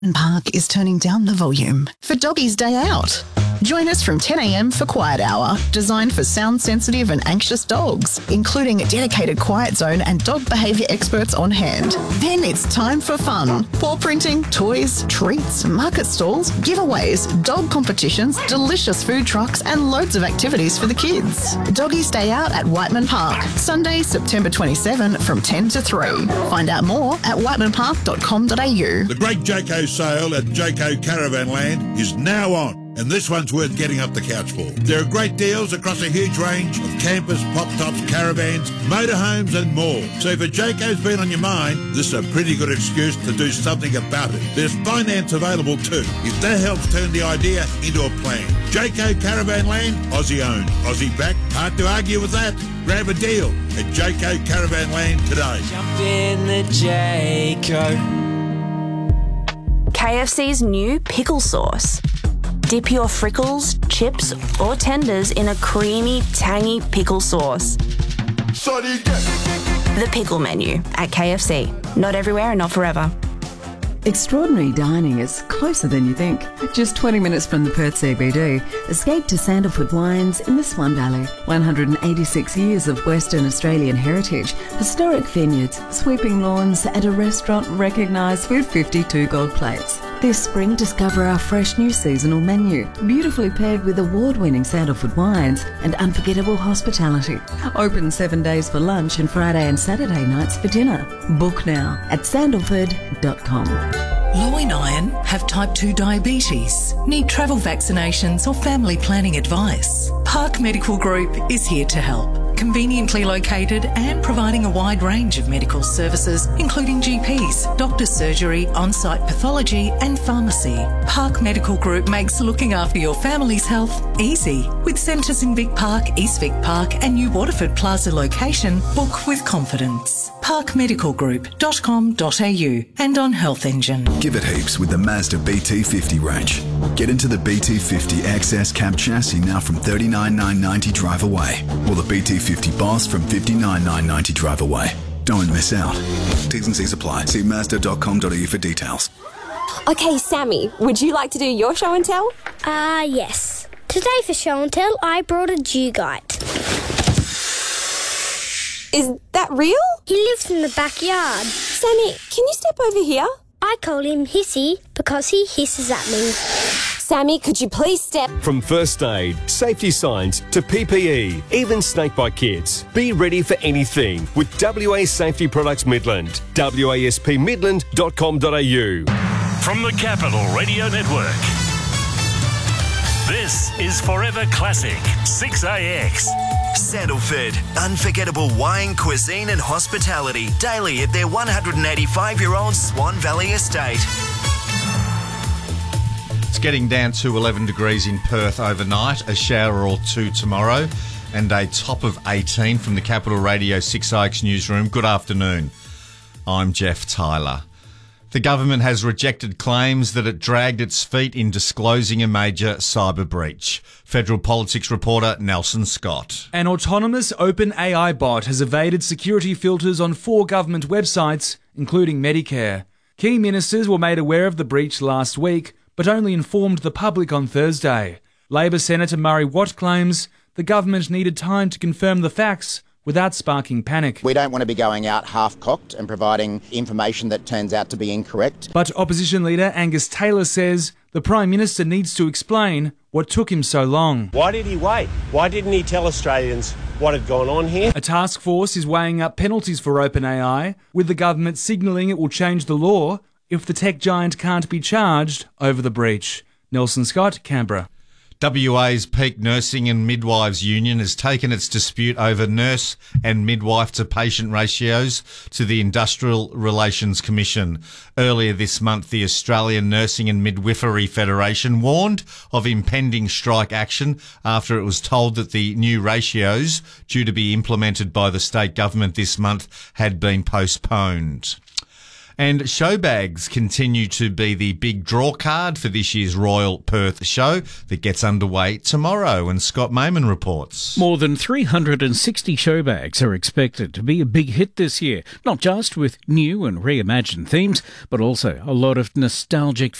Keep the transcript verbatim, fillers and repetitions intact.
Park is turning down the volume for Doggies Day Out. Join us from ten a m for Quiet Hour, designed for sound-sensitive and anxious dogs, including a dedicated quiet zone and dog behaviour experts on hand. Then it's time for fun. Paw printing, toys, treats, market stalls, giveaways, dog competitions, delicious food trucks and loads of activities for the kids. Doggies Day Out at Whiteman Park, Sunday, September twenty-seventh from ten to three. Find out more at whiteman park dot com dot a u. The Great Jayco sale at Jayco Caravan Land is now on, and this one's worth getting up the couch for. There are great deals across a huge range of campers, pop-tops, caravans, motorhomes and more. So if a Jayco's been on your mind, this is a pretty good excuse to do something about it. There's finance available too, if that helps turn the idea into a plan. Jayco Caravan Land, Aussie owned, Aussie backed. Hard to argue with that. Grab a deal at Jayco Caravan Land today. Jump in the Jayco. K F C's new pickle sauce. Dip your frickles, chips or tenders in a creamy, tangy pickle sauce. The pickle menu at K F C. Not everywhere and not forever. Extraordinary dining is closer than you think. Just twenty minutes from the Perth C B D, escape to Sandalwood Wines in the Swan Valley. one hundred eighty-six years of Western Australian heritage, historic vineyards, sweeping lawns and a restaurant recognised with fifty-two gold plates. This spring, discover our fresh new seasonal menu, beautifully paired with award-winning Sandalwood wines and unforgettable hospitality. Open seven days for lunch and Friday and Saturday nights for dinner. Book now at sandalwood dot com. Loy and Iron have type two diabetes, need travel vaccinations or family planning advice. Park Medical Group is here to help. Conveniently located and providing a wide range of medical services, including G Ps, doctor's surgery, on-site pathology and pharmacy. Park Medical Group makes looking after your family's health easy. With centres in Vic Park, East Vic Park and New Waterford Plaza location, book with confidence. park medical group dot com dot a u and on Health Engine. Give it heaps with the Mazda B T fifty range. Get into the B T fifty X S cab chassis now from thirty-nine thousand nine hundred ninety drive away, or the B T fifty Boss from fifty-nine thousand nine hundred ninety drive away. Don't miss out. T's and C's apply. See mazda dot com dot a u for details. Okay, Sammy, would you like to do your show and tell? Ah, uh, yes. Today for show and tell, I brought a Dugite. Is that real? He lives in the backyard. Sammy, can you step over here? I call him Hissy because he hisses at me. Sammy, could you please step... From first aid, safety signs to P P E, even snakebite kits. Be ready for anything with W A Safety Products Midland. w a s p midland dot com dot a u. From the Capital Radio Network, this is Forever Classic six A X. Sandalwood, unforgettable wine, cuisine and hospitality daily at their one hundred eighty-five-year-old Swan Valley estate. It's getting down to eleven degrees in Perth overnight, a shower or two tomorrow, and a top of eighteen from the Capital Radio six A X newsroom. Good afternoon. I'm Jeff Tyler. The government has rejected claims that it dragged its feet in disclosing a major cyber breach. Federal Politics reporter Nelson Scott. An autonomous OpenAI bot has evaded security filters on four government websites, including Medicare. Key ministers were made aware of the breach last week, but only informed the public on Thursday. Labor Senator Murray Watt claims the government needed time to confirm the facts without sparking panic. We don't want to be going out half-cocked and providing information that turns out to be incorrect. But opposition leader Angus Taylor says the Prime Minister needs to explain what took him so long. Why did he wait? Why didn't he tell Australians what had gone on here? A task force is weighing up penalties for OpenAI, with the government signalling it will change the law if the tech giant can't be charged over the breach. Nelson Scott, Canberra. W A's Peak Nursing and Midwives Union has taken its dispute over nurse and midwife to patient ratios to the Industrial Relations Commission. Earlier this month, the Australian Nursing and Midwifery Federation warned of impending strike action after it was told that the new ratios, due to be implemented by the state government this month, had been postponed. And show bags continue to be the big draw card for this year's Royal Perth show that gets underway tomorrow. And Scott Mayman reports. More than three hundred sixty show bags are expected to be a big hit this year, not just with new and reimagined themes, but also a lot of nostalgic